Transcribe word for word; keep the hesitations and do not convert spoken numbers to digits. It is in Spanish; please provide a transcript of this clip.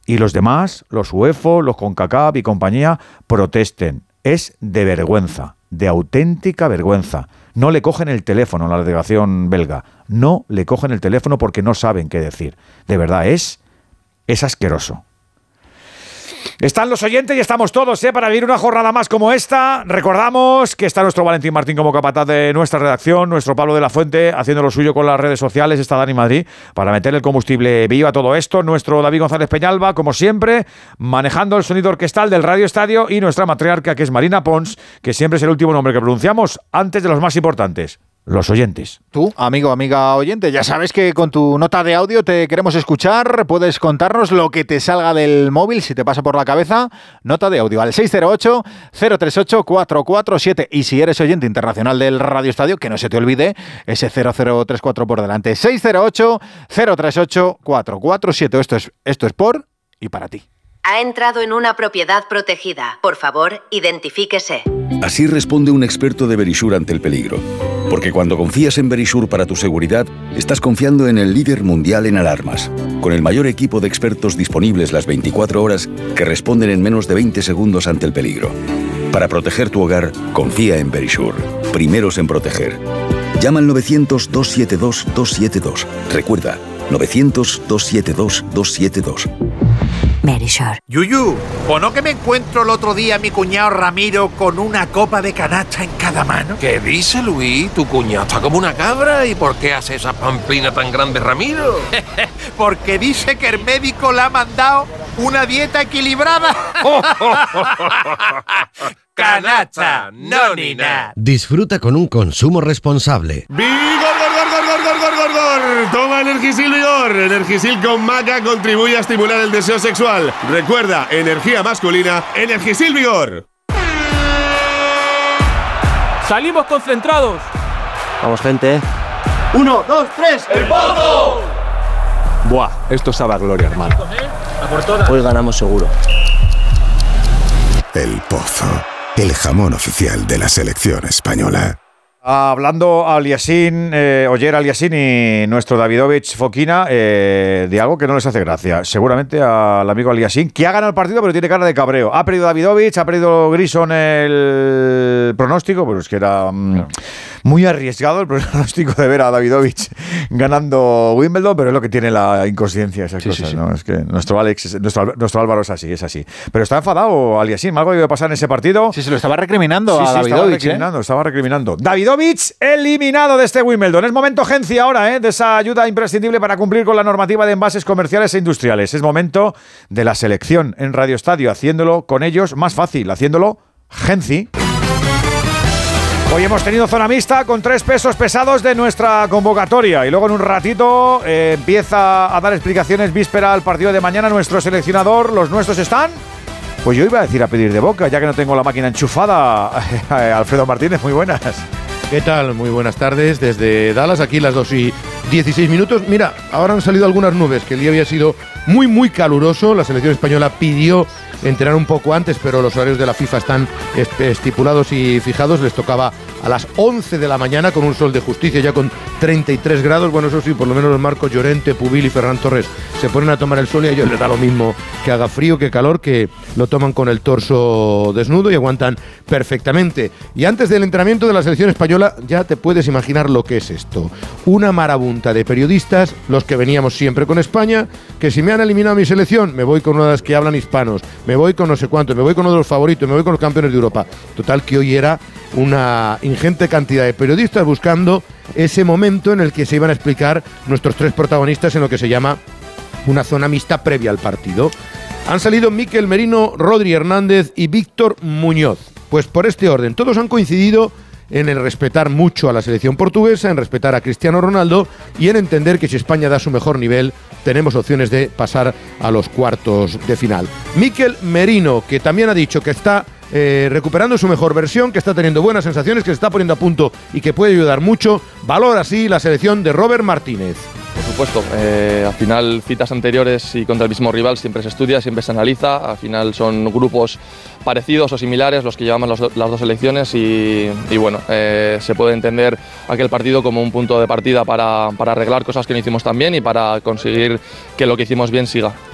y los demás, los UEFA, los CONCACAF y compañía, protesten. Es de vergüenza, de auténtica vergüenza. No le cogen el teléfono a la delegación belga. No le cogen el teléfono porque no saben qué decir. De verdad, es, es asqueroso. Están los oyentes y estamos todos, ¿eh? Para vivir una jornada más como esta. Recordamos que está nuestro Valentín Martín como capataz de nuestra redacción, nuestro Pablo de la Fuente haciendo lo suyo con las redes sociales, está Dani Madrid para meter el combustible vivo a todo esto, nuestro David González Peñalba, como siempre, manejando el sonido orquestal del Radio Estadio, y nuestra matriarca, que es Marina Pons, que siempre es el último nombre que pronunciamos antes de los más importantes. Los oyentes. Tú, amigo, amiga oyente, ya sabes que con tu nota de audio te queremos escuchar. Puedes contarnos lo que te salga del móvil, si te pasa por la cabeza. Nota de audio al seis cero ocho, cero tres ocho, cuatro cuatro siete. Y si eres oyente internacional del Radio Estadio, que no se te olvide ese cero cero tres cuatro por delante. seis cero ocho, cero tres ocho, cuatro cuatro siete. Esto es, esto es por y para ti. Ha entrado en una propiedad protegida. Por favor, identifíquese. Así responde un experto de Verisure ante el peligro. Porque cuando confías en Verisure para tu seguridad, estás confiando en el líder mundial en alarmas, con el mayor equipo de expertos disponibles las veinticuatro horas que responden en menos de veinte segundos ante el peligro. Para proteger tu hogar, confía en Verisure. Primeros en proteger. Llama al novecientos, dos siete dos, dos siete dos. Recuerda, novecientos, dos siete dos, dos siete dos. Verisure. Yuyu, ¿o no que me encuentro el otro día a mi cuñado Ramiro con una copa de canacha en cada mano? ¿Qué dice, Luis? Tu cuñado está como una cabra. ¿Y por qué hace esa pamplina tan grande, Ramiro? Porque dice que el médico le ha mandado una dieta equilibrada. Canacha, no ni nada. Disfruta con un consumo responsable. ¡Vigor, gor, gor, gor, gor, gor, gor, gor! Toma Energisil Vigor. Energisil con maca contribuye a estimular el deseo sexual. Recuerda, energía masculina, Energisil Vigor. ¡Salimos concentrados! Vamos, gente. Uno, dos, tres. ¡El Pozo! Buah, esto sabe a gloria, hermano. Hoy ganamos seguro. El Pozo, el jamón oficial de la selección española. Hablando Aliassín, eh, Oyer Aliassín y nuestro Davidovich Fokina eh, de algo que no les hace gracia. Seguramente al amigo Aliassín, que ha ganado el partido pero tiene cara de cabreo. Ha perdido Davidovich, ha perdido Grison el pronóstico, pero es que era mm, muy arriesgado el pronóstico de ver a Davidovich ganando Wimbledon, pero es lo que tiene la inconsciencia, esas sí, cosas, sí, sí. ¿no? Es que nuestro Alex, nuestro, nuestro Álvaro es así, es así. Pero está enfadado Aliassín, algo iba a pasar en ese partido. Sí, se lo estaba recriminando sí, a sí, Davidovich. Estaba recriminando, ¿eh? estaba recriminando. Davidovich eliminado de este Wimbledon. Es momento, Genci, ahora, ¿eh? de esa ayuda imprescindible para cumplir con la normativa de envases comerciales e industriales. Es momento de la selección en Radio Estadio, haciéndolo con ellos más fácil, haciéndolo Genci. Hoy hemos tenido zona mixta con tres pesos pesados de nuestra convocatoria y luego en un ratito eh, empieza a dar explicaciones víspera al partido de mañana nuestro seleccionador. ¿Los nuestros están? Pues yo iba a decir a pedir de boca, ya que no tengo la máquina enchufada. Alfredo Martínez, muy buenas. ¿Qué tal? Muy buenas tardes desde Dallas, aquí las dos y dieciséis minutos. Mira, ahora han salido algunas nubes, que el día había sido muy, muy caluroso. La selección española pidió entrenar un poco antes, pero los horarios de la FIFA están estipulados y fijados. Les tocaba a las once de la mañana con un sol de justicia, ya con treinta y tres grados. Bueno, eso sí, por lo menos los Marcos Llorente, Pubil y Ferran Torres se ponen a tomar el sol y a ellos les da lo mismo que haga frío que calor, que lo toman con el torso desnudo y aguantan perfectamente. Y antes del entrenamiento de la selección española, ya te puedes imaginar lo que es esto. Una marabunta de periodistas, los que veníamos siempre con España, que si me han eliminado mi selección, me voy con una de las que hablan hispanos, me voy con no sé cuánto, me voy con uno de los favoritos, me voy con los campeones de Europa. Total, que hoy era una ingente cantidad de periodistas buscando ese momento en el que se iban a explicar nuestros tres protagonistas en lo que se llama una zona mixta previa al partido. Han salido Mikel Merino, Rodri Hernández y Víctor Muñoz. Pues por este orden, todos han coincidido en el respetar mucho a la selección portuguesa, en respetar a Cristiano Ronaldo y en entender que si España da su mejor nivel, tenemos opciones de pasar a los cuartos de final. Mikel Merino, que también ha dicho que está eh, recuperando su mejor versión, que está teniendo buenas sensaciones, que se está poniendo a punto y que puede ayudar mucho, valora así la selección de Robert Martínez. Por supuesto, eh, al final citas anteriores y contra el mismo rival siempre se estudia, siempre se analiza, al final son grupos parecidos o similares los que llevamos las, do, las dos selecciones y, y bueno, eh, se puede entender aquel partido como un punto de partida para, para arreglar cosas que no hicimos tan bien y para conseguir que lo que hicimos bien siga.